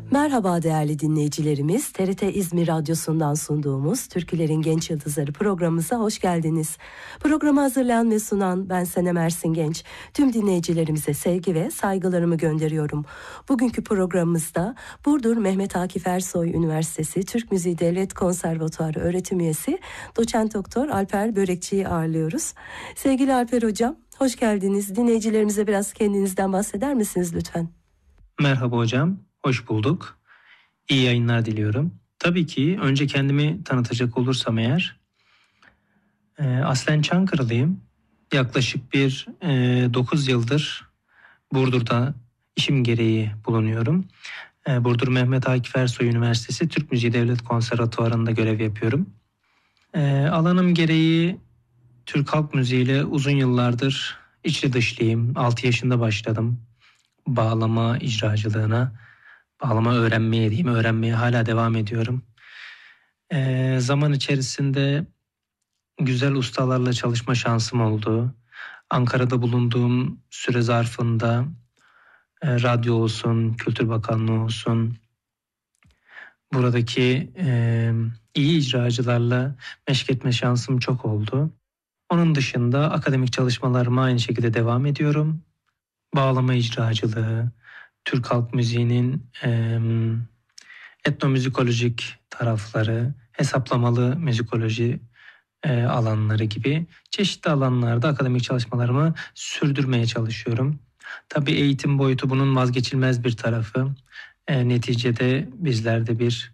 Merhaba değerli dinleyicilerimiz, TRT İzmir Radyosu'ndan sunduğumuz Türkülerin Genç Yıldızları programımıza hoş geldiniz. Programı hazırlayan ve sunan ben Senem Ersin Genç. Tüm dinleyicilerimize sevgi ve saygılarımı gönderiyorum. Bugünkü programımızda Burdur Mehmet Akif Ersoy Üniversitesi Türk Müziği Devlet Konservatuarı öğretim üyesi Doçent Doktor Alper Börekçi'yi ağırlıyoruz. Sevgili Alper Hocam, hoş geldiniz. Dinleyicilerimize biraz kendinizden bahseder misiniz lütfen? Merhaba hocam, hoş bulduk. İyi yayınlar diliyorum. Tabii ki önce kendimi tanıtacak olursam eğer, aslen Çankırılıyım. Yaklaşık 9 yıldır Burdur'da işim gereği bulunuyorum. Burdur Mehmet Akif Ersoy Üniversitesi Türk Müziği Devlet Konservatuvarı'nda görev yapıyorum. Alanım gereği Türk halk müziğiyle uzun yıllardır içli dışlıyım. 6 yaşında başladım bağlama icracılığına. Bağlama öğrenmeye hala devam ediyorum. Zaman içerisinde güzel ustalarla çalışma şansım oldu. Ankara'da bulunduğum süre zarfında radyo olsun, Kültür Bakanlığı olsun, buradaki iyi icracılarla meşk etme şansım çok oldu. Onun dışında akademik çalışmalarıma aynı şekilde devam ediyorum. Bağlama icracılığı, Türk halk müziğinin etnomüzikolojik tarafları, hesaplamalı müzikoloji alanları gibi çeşitli alanlarda akademik çalışmalarımı sürdürmeye çalışıyorum. Tabii eğitim boyutu bunun vazgeçilmez bir tarafı. Neticede bizlerde bir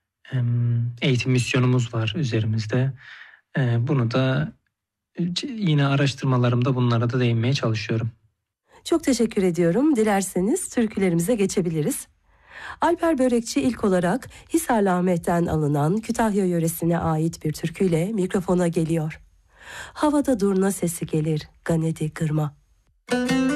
eğitim misyonumuz var üzerimizde. Bunu da yine araştırmalarımda bunlara da değinmeye çalışıyorum. Çok teşekkür ediyorum. Dilerseniz türkülerimize geçebiliriz. Alper Börekçi ilk olarak Hisarlı Ahmet'ten alınan Kütahya yöresine ait bir türküyle mikrofona geliyor. Havada durna sesi gelir, ganedi kırma.